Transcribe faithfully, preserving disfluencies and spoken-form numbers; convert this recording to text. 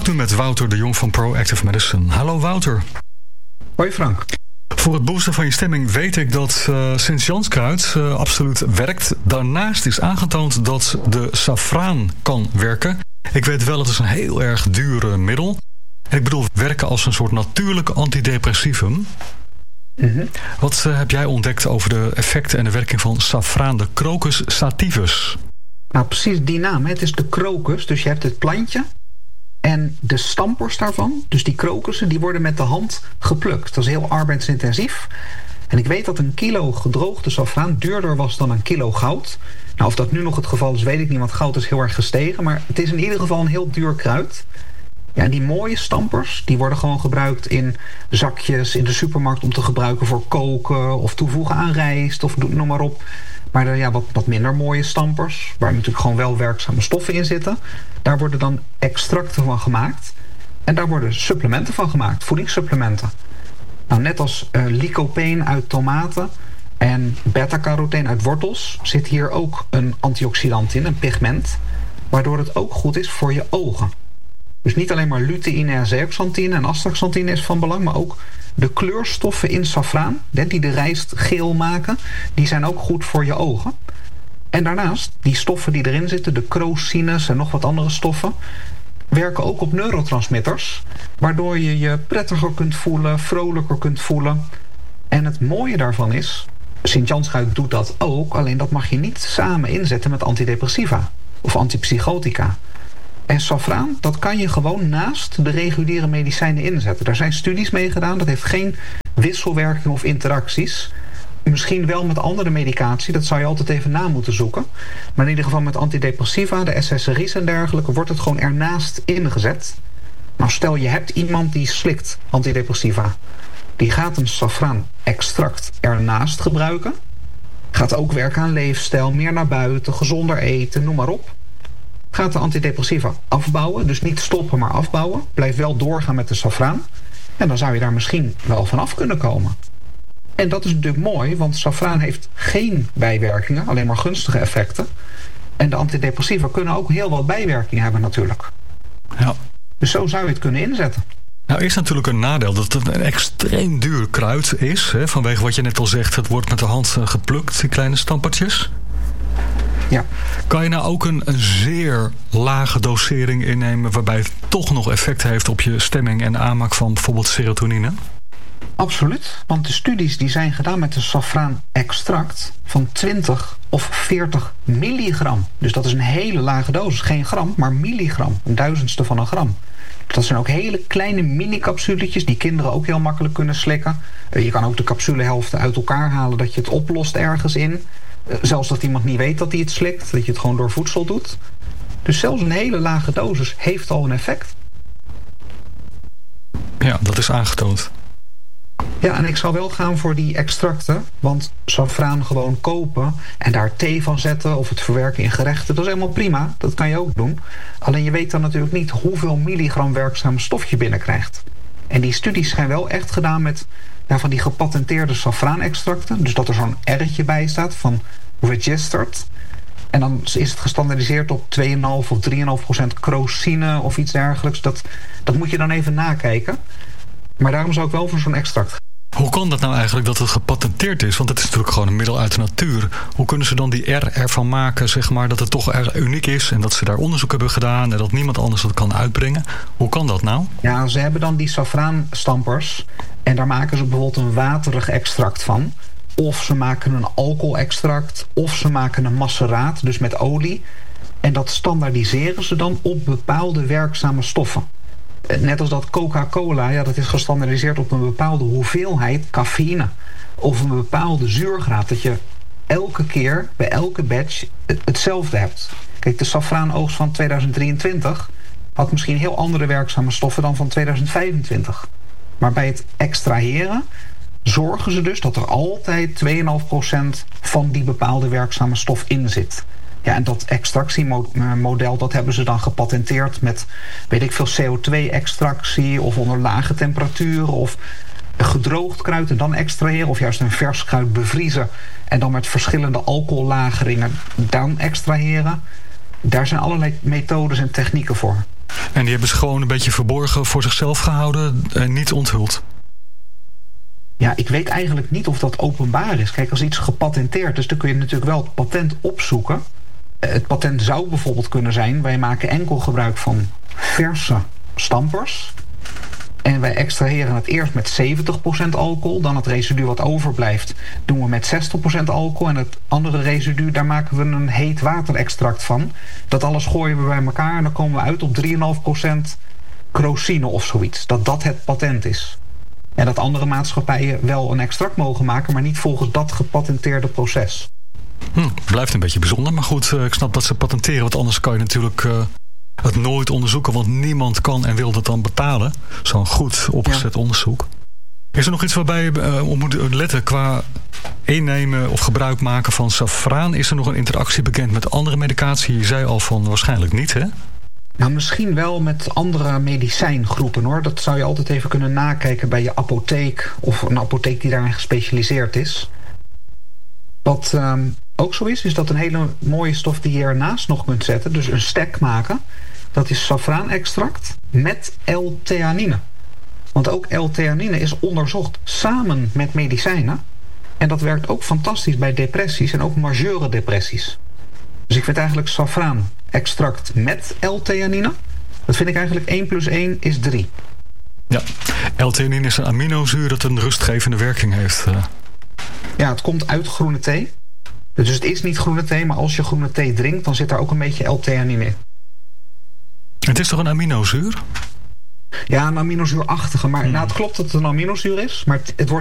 Contact nu met Wouter de Jong van Proactive Medicine. Hallo Wouter. Hoi Frank. Voor het boosten van je stemming weet ik dat uh, Sint-Janskruid uh, absoluut werkt. Daarnaast is aangetoond dat de safraan kan werken. Ik weet wel, het is een heel erg duur middel. En ik bedoel, werken als een soort natuurlijk antidepressivum. Mm-hmm. Wat uh, heb jij ontdekt over de effecten en de werking van safraan, de Crocus sativus? Nou, precies die naam. Hè. Het is de crocus, dus je hebt het plantje. En de stampers daarvan, dus die krokussen, die worden met de hand geplukt. Dat is heel arbeidsintensief. En ik weet dat een kilo gedroogde safraan duurder was dan een kilo goud. Nou, of dat nu nog het geval is, weet ik niet, want goud is heel erg gestegen. Maar het is in ieder geval een heel duur kruid. Ja, en die mooie stampers, die worden gewoon gebruikt in zakjes in de supermarkt om te gebruiken voor koken of toevoegen aan rijst of noem maar op. Maar de ja, wat, wat minder mooie stampers, waar natuurlijk gewoon wel werkzame stoffen in zitten, daar worden dan extracten van gemaakt. En daar worden supplementen van gemaakt, voedingssupplementen. Nou, net als uh, lycopene uit tomaten en beta-carotene uit wortels zit hier ook een antioxidant in, een pigment, waardoor het ook goed is voor je ogen. Dus niet alleen maar luteïne en zeoxanthine en astaxanthine is van belang, maar ook de kleurstoffen in safraan, die de rijst geel maken, die zijn ook goed voor je ogen. En daarnaast, die stoffen die erin zitten, de crocines en nog wat andere stoffen, werken ook op neurotransmitters, waardoor je je prettiger kunt voelen, vrolijker kunt voelen. En het mooie daarvan is, Sint-Janskruid doet dat ook, alleen dat mag je niet samen inzetten met antidepressiva of antipsychotica. En safraan, dat kan je gewoon naast de reguliere medicijnen inzetten. Daar zijn studies mee gedaan, dat heeft geen wisselwerking of interacties. Misschien wel met andere medicatie, dat zou je altijd even na moeten zoeken. Maar in ieder geval met antidepressiva, de S S R I's en dergelijke, wordt het gewoon ernaast ingezet. Nou, stel je hebt iemand die slikt antidepressiva. Die gaat een safraan-extract ernaast gebruiken. Gaat ook werken aan leefstijl, meer naar buiten, gezonder eten, noem maar op. Gaat de antidepressiva afbouwen, dus niet stoppen, maar afbouwen. Blijf wel doorgaan met de safraan. En dan zou je daar misschien wel vanaf kunnen komen. En dat is natuurlijk mooi, want safraan heeft geen bijwerkingen, alleen maar gunstige effecten. En de antidepressiva kunnen ook heel wat bijwerkingen hebben natuurlijk. Ja. Dus zo zou je het kunnen inzetten. Nou, is natuurlijk een nadeel dat het een extreem duur kruid is. Hè, vanwege wat je net al zegt, het wordt met de hand geplukt, die kleine stampertjes. Ja. Kan je nou ook een, een zeer lage dosering innemen waarbij het toch nog effect heeft op je stemming en aanmaak van bijvoorbeeld serotonine? Absoluut, want de studies die zijn gedaan met een safraan-extract van twintig of veertig milligram. Dus dat is een hele lage dosis, geen gram, maar milligram, een duizendste van een gram. Dat zijn ook hele kleine mini-capsuletjes die kinderen ook heel makkelijk kunnen slikken. Je kan ook de capsulehelften uit elkaar halen, dat je het oplost ergens in. Zelfs dat iemand niet weet dat hij het slikt, dat je het gewoon door voedsel doet. Dus zelfs een hele lage dosis heeft al een effect. Ja, dat is aangetoond. Ja, en ik zou wel gaan voor die extracten, want safraan gewoon kopen en daar thee van zetten of het verwerken in gerechten, dat is helemaal prima, dat kan je ook doen. Alleen je weet dan natuurlijk niet hoeveel milligram werkzame stof je binnenkrijgt. En die studies zijn wel echt gedaan met ja, van die gepatenteerde safraanextracten, dus dat er zo'n R'tje bij staat van registered. En dan is het gestandaardiseerd op twee komma vijf of drie komma vijf procent crocine of iets dergelijks. Dat, dat moet je dan even nakijken. Maar daarom zou ik wel voor zo'n extract gaan. Hoe kan dat nou eigenlijk dat het gepatenteerd is? Want het is natuurlijk gewoon een middel uit de natuur. Hoe kunnen ze dan die R ervan maken, zeg maar, dat het toch erg uniek is en dat ze daar onderzoek hebben gedaan en dat niemand anders dat kan uitbrengen? Hoe kan dat nou? Ja, ze hebben dan die safraanstampers en daar maken ze bijvoorbeeld een waterig extract van. Of ze maken een alcoholextract, of ze maken een maceraat, dus met olie. En dat standaardiseren ze dan op bepaalde werkzame stoffen. Net als dat Coca-Cola, ja, dat is gestandaardiseerd op een bepaalde hoeveelheid cafeïne. Of een bepaalde zuurgraad. Dat je elke keer, bij elke batch, hetzelfde hebt. Kijk, de safraanoogst van tweeduizend drieëntwintig had misschien heel andere werkzame stoffen dan van tweeduizend vijfentwintig. Maar bij het extraheren zorgen ze dus dat er altijd twee komma vijf procent van die bepaalde werkzame stof in zit. Ja, en dat extractiemodel, dat hebben ze dan gepatenteerd met, weet ik veel, C O twee extractie of onder lage temperaturen of gedroogd kruid en dan extraheren of juist een vers kruid bevriezen en dan met verschillende alcohollageringen dan extraheren. Daar zijn allerlei methodes en technieken voor. En die hebben ze gewoon een beetje verborgen voor zichzelf gehouden en niet onthuld. Ja, ik weet eigenlijk niet of dat openbaar is. Kijk, als iets gepatenteerd is, dan kun je natuurlijk wel het patent opzoeken. Het patent zou bijvoorbeeld kunnen zijn: wij maken enkel gebruik van verse stampers. En wij extraheren het eerst met zeventig procent alcohol. Dan het residu wat overblijft doen we met zestig procent alcohol. En het andere residu, daar maken we een heet waterextract van. Dat alles gooien we bij elkaar en dan komen we uit op drie komma vijf procent crocine of zoiets. Dat dat het patent is. En dat andere maatschappijen wel een extract mogen maken, maar niet volgens dat gepatenteerde proces. Hm, blijft een beetje bijzonder, maar goed, ik snap dat ze patenteren, want anders kan je natuurlijk uh, het nooit onderzoeken, want niemand kan en wil dat dan betalen. Zo'n goed opgezet ja. onderzoek. Is er nog iets waarbij je uh, op moet letten qua innemen of gebruik maken van safraan? Is er nog een interactie bekend met andere medicatie? Je zei al van waarschijnlijk niet, hè? Nou, misschien wel met andere medicijngroepen, hoor. Dat zou je altijd even kunnen nakijken bij je apotheek of een apotheek die daarin gespecialiseerd is. Wat um, ook zo is, is dat een hele mooie stof die je ernaast nog kunt zetten, dus een stek maken, dat is safraanextract met L-theanine. Want ook L-theanine is onderzocht samen met medicijnen. En dat werkt ook fantastisch bij depressies en ook majeure depressies. Dus ik vind eigenlijk safraanextract met L-theanine, dat vind ik eigenlijk één plus één is drie. Ja, L-theanine is een aminozuur dat een rustgevende werking heeft. Ja, het komt uit groene thee. Dus het is niet groene thee, maar als je groene thee drinkt, dan zit daar ook een beetje L-theanine in. Het is toch een aminozuur? Ja, een aminozuurachtige. Maar hmm. nou, het klopt dat het een aminozuur is, maar het, het wordt